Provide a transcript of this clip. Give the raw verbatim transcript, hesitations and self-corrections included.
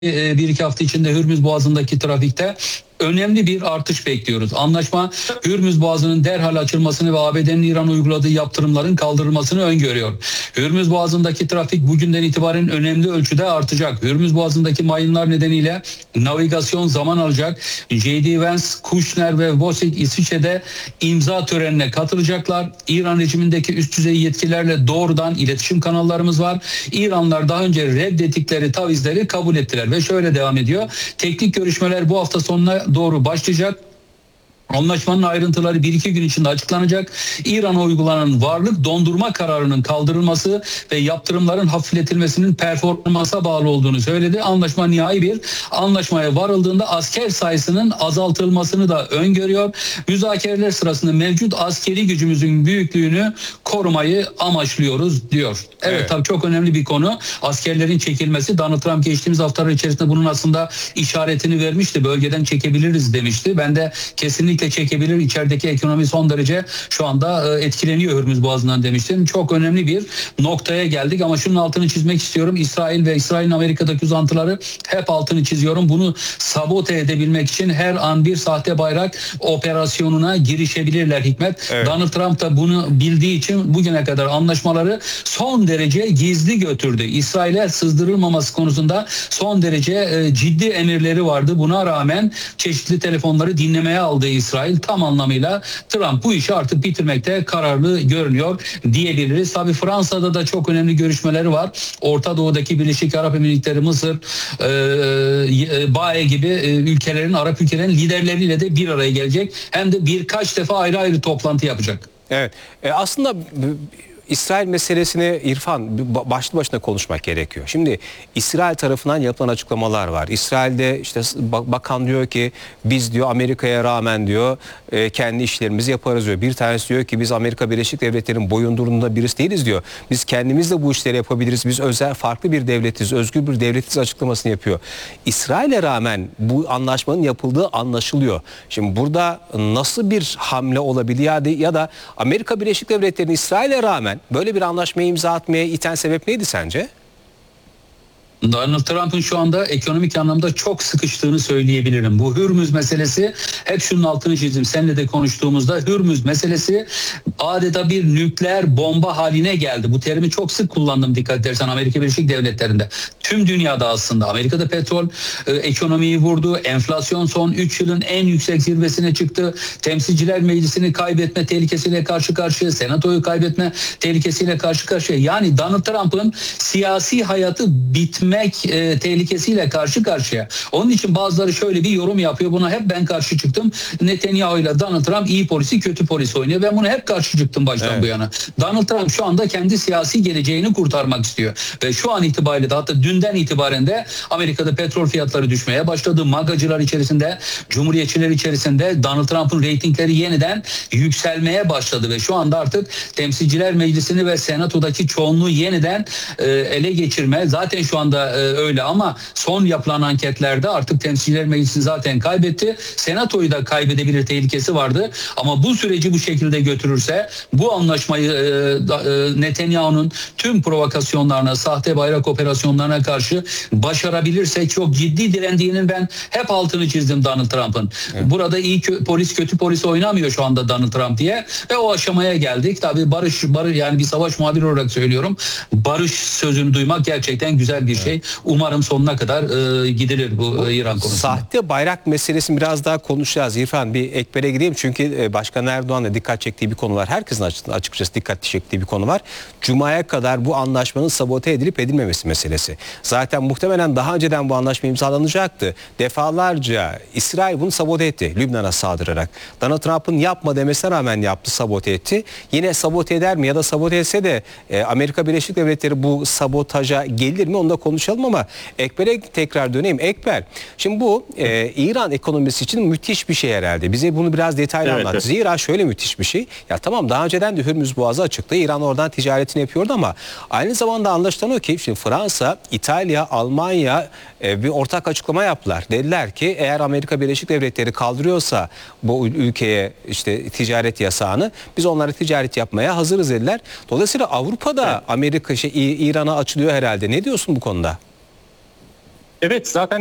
e, bir iki hafta içinde Hürmüz Boğazı'ndaki trafikte önemli bir artış bekliyoruz. Anlaşma Hürmüz Boğazı'nın derhal açılmasını ve A B D'nin İran'a uyguladığı yaptırımların kaldırılmasını öngörüyor. Hürmüz Boğazı'ndaki trafik bugünden itibaren önemli ölçüde artacak. Hürmüz Boğazı'ndaki mayınlar nedeniyle navigasyon zaman alacak. J D Vance, Kushner ve Vosik İsviçre'de imza törenine katılacaklar. İran rejimindeki üst düzey yetkililerle doğrudan iletişim kanallarımız var. İranlılar daha önce reddettikleri tavizleri kabul ettiler ve şöyle devam ediyor. Teknik görüşmeler bu hafta sonuna doğru başlayacak. Anlaşmanın ayrıntıları bir iki gün içinde açıklanacak. İran'a uygulanan varlık dondurma kararının kaldırılması ve yaptırımların hafifletilmesinin performansa bağlı olduğunu söyledi. Anlaşma nihai bir anlaşmaya varıldığında asker sayısının azaltılmasını da öngörüyor. Müzakereler sırasında mevcut askeri gücümüzün büyüklüğünü korumayı amaçlıyoruz diyor. Evet, evet. Tabii çok önemli bir konu. Askerlerin çekilmesi. Donald Trump geçtiğimiz haftalar içerisinde bunun aslında işaretini vermişti. Bölgeden çekebiliriz demişti. Ben de kesinlikle çekebilir. İçerideki ekonomi son derece şu anda etkileniyor Hürmüz Boğazı'ndan demiştim. Çok önemli bir noktaya geldik ama şunun altını çizmek istiyorum. İsrail ve İsrail'in Amerika'daki uzantıları hep altını çiziyorum. Bunu sabote edebilmek için her an bir sahte bayrak operasyonuna girişebilirler Hikmet. Evet. Donald Trump da bunu bildiği için bugüne kadar anlaşmaları son derece gizli götürdü. İsrail'e sızdırılmaması konusunda son derece ciddi emirleri vardı. Buna rağmen çeşitli telefonları dinlemeye aldı İsrail. İsrail tam anlamıyla Trump bu işi artık bitirmekte kararlı görünüyor diyebiliriz. Tabii Fransa'da da çok önemli görüşmeleri var. Orta Doğu'daki Birleşik Arap Emirlikleri, Mısır, e, B A E gibi e, ülkelerin, Arap ülkelerin liderleriyle de bir araya gelecek. Hem de birkaç defa ayrı ayrı toplantı yapacak. Evet. E aslında İsrail meselesini İrfan başlı başına konuşmak gerekiyor. Şimdi İsrail tarafından yapılan açıklamalar var. İsrail'de işte bakan diyor ki biz diyor Amerika'ya rağmen diyor e, kendi işlerimizi yaparız diyor. Bir tanesi diyor ki biz Amerika Birleşik Devletleri'nin boyunduruluğunda birisi değiliz diyor. Biz kendimiz de bu işleri yapabiliriz. Biz özel farklı bir devletiz, özgür bir devletiz açıklamasını yapıyor. İsrail'e rağmen bu anlaşmanın yapıldığı anlaşılıyor. Şimdi burada nasıl bir hamle olabilir ya da Amerika Birleşik Devletleri'nin İsrail'e rağmen böyle bir anlaşmaya imza atmaya iten sebep neydi sence? Donald Trump'ın şu anda ekonomik anlamda çok sıkıştığını söyleyebilirim. Bu Hürmüz meselesi, hep şunun altını çizdim. Seninle de konuştuğumuzda Hürmüz meselesi adeta bir nükleer bomba haline geldi. Bu terimi çok sık kullandım dikkat edersen Amerika Birleşik Devletleri'nde. Tüm dünyada aslında. Amerika'da petrol e, ekonomiyi vurdu. Enflasyon son üç yılın en yüksek zirvesine çıktı. Temsilciler Meclisi'ni kaybetme tehlikesiyle karşı karşıya. Senatoyu kaybetme tehlikesiyle karşı karşıya. Yani Donald Trump'ın siyasi hayatı bitmiş e, tehlikesiyle karşı karşıya. Onun için bazıları şöyle bir yorum yapıyor. Buna hep ben karşı çıktım. Netanyahu ile Donald Trump iyi polisi kötü polis oynuyor. Ben buna hep karşı çıktım baştan evet. bu yana. Donald Trump şu anda kendi siyasi geleceğini kurtarmak istiyor. Ve şu an itibariyle de hatta dünden itibaren de Amerika'da petrol fiyatları düşmeye başladı. Magacılar içerisinde, Cumhuriyetçiler içerisinde Donald Trump'ın reytingleri yeniden yükselmeye başladı. Ve şu anda artık Temsilciler Meclisi'ni ve Senato'daki çoğunluğu yeniden e, ele geçirme. Zaten şu anda öyle ama son yapılan anketlerde artık Temsilciler Meclisi'ni zaten kaybetti. Senatoyu da kaybedebilir tehlikesi vardı. Ama bu süreci bu şekilde götürürse bu anlaşmayı e, e, Netanyahu'nun tüm provokasyonlarına, sahte bayrak operasyonlarına karşı başarabilirse çok ciddi direndiğinin ben hep altını çizdim Donald Trump'ın. Evet. Burada iyi kö- polis kötü polis oynamıyor şu anda Donald Trump diye ve o aşamaya geldik. Tabii barış, barış yani bir savaş muhabiri olarak söylüyorum. Barış sözünü duymak gerçekten güzel bir şey. Umarım sonuna kadar e, gidilir bu, bu e, İran konusunda. Sahte bayrak meselesini biraz daha konuşacağız. İrfan bir ekbere gideyim çünkü e, Başkan Erdoğan'la dikkat çektiği bir konu var. Herkesin açıkçası dikkat çektiği bir konu var. Cuma'ya kadar bu anlaşmanın sabote edilip edilmemesi meselesi. Zaten muhtemelen daha önceden bu anlaşma imzalanacaktı. Defalarca İsrail bunu sabote etti. Lübnan'a saldırarak. Donald Trump'ın yapma demesine rağmen yaptı, sabote etti. Yine sabote eder mi ya da sabote etse de e, Amerika Birleşik Devletleri bu sabotaja gelir mi onu da konuşalım ama Ekber'e tekrar döneyim. Ekber, şimdi bu e, İran ekonomisi için müthiş bir şey herhalde. Bize bunu biraz detaylı evet, anlat. Evet. Zira şöyle müthiş bir şey. Ya tamam daha önceden de Hürmüz Boğazı açıktı. İran oradan ticaretini yapıyordu ama aynı zamanda anlaşılan o ki şimdi Fransa, İtalya, Almanya e, bir ortak açıklama yaptılar. Dediler ki eğer Amerika Birleşik Devletleri kaldırıyorsa bu ülkeye işte ticaret yasağını biz onlara ticaret yapmaya hazırız dediler. Dolayısıyla Avrupa'da evet. Amerika şey, İran'a açılıyor herhalde. Ne diyorsun bu konuda? Evet, zaten